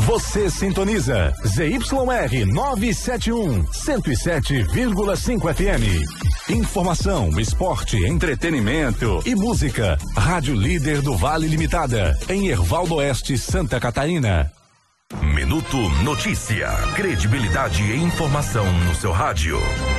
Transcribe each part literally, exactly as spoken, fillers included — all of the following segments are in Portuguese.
Você sintoniza Z Y R novecentos e setenta e um, cento e sete vírgula cinco F M. Informação, esporte, entretenimento e música. Rádio Líder do Vale Limitada, em Herval Oeste, Santa Catarina. Minuto Notícia. Credibilidade e informação no seu rádio.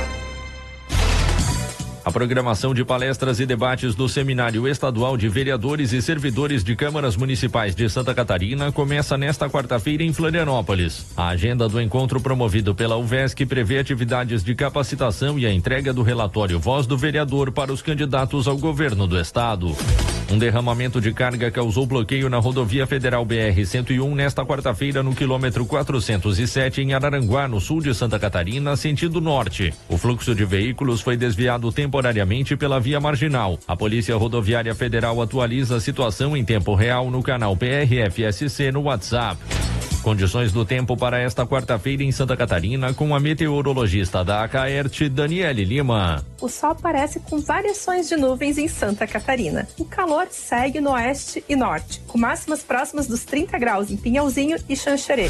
A programação de palestras e debates do Seminário Estadual de Vereadores e Servidores de Câmaras Municipais de Santa Catarina começa nesta quarta-feira em Florianópolis. A agenda do encontro promovido pela U V E S C prevê atividades de capacitação e a entrega do relatório Voz do Vereador para os candidatos ao governo do estado. Um derramamento de carga causou bloqueio na rodovia federal B R cento e um nesta quarta-feira no quilômetro quatrocentos e sete em Araranguá, no sul de Santa Catarina, sentido norte. O fluxo de veículos foi desviado temporariamente pela via marginal. A Polícia Rodoviária Federal atualiza a situação em tempo real no canal P R F S C no WhatsApp. Condições do tempo para esta quarta-feira em Santa Catarina com a meteorologista da Acaerte, Daniele Lima. O sol aparece com variações de nuvens em Santa Catarina. O calor segue no oeste e norte, com máximas próximas dos trinta graus em Pinhalzinho e Xanxerê.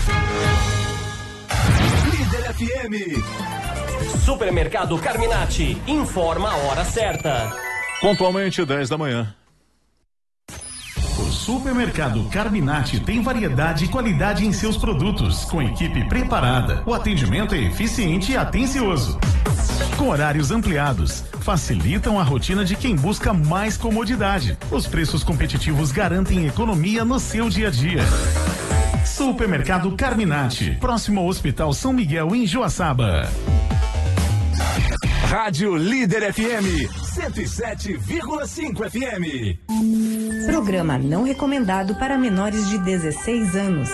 Líder F M. Supermercado Carminati informa a hora certa. Pontualmente dez da manhã. O Supermercado Carminati tem variedade e qualidade em seus produtos, com equipe preparada. O atendimento é eficiente e atencioso. Com horários ampliados, facilitam a rotina de quem busca mais comodidade. Os preços competitivos garantem economia no seu dia a dia. Supermercado Carminati, próximo ao Hospital São Miguel, em Joaçaba. Rádio Líder F M, cento e sete vírgula cinco F M. Programa não recomendado para menores de dezesseis anos.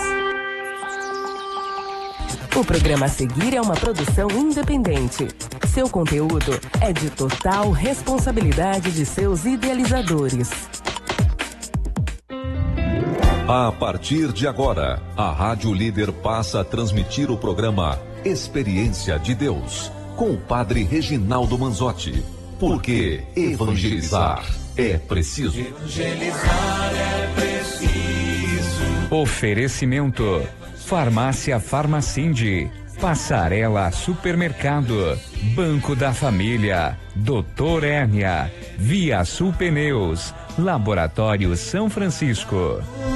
O programa a seguir é uma produção independente. Seu conteúdo é de total responsabilidade de seus idealizadores. A partir de agora, a Rádio Líder passa a transmitir o programa Experiência de Deus, com o padre Reginaldo Manzotti. Porque evangelizar é preciso. Evangelizar é preciso. Oferecimento: Farmácia Farmacinde, Passarela Supermercado, Banco da Família, Doutor Hérnia, Via Sul Pneus, Laboratório São Francisco.